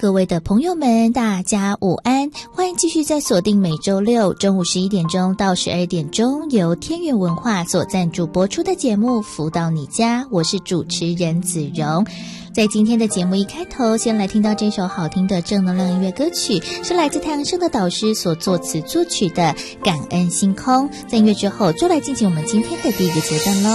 各位的朋友们，大家午安，欢迎继续在锁定每周六中午11点钟到12点钟由天元文化所赞助播出的节目《福到你家》，我是主持人子荣。在今天的节目一开头，先来听到这首好听的正能量音乐歌曲，是来自太阳升的导师所作词作曲的《感恩星空》。在音乐之后，就来进行我们今天的第一个阶段咯。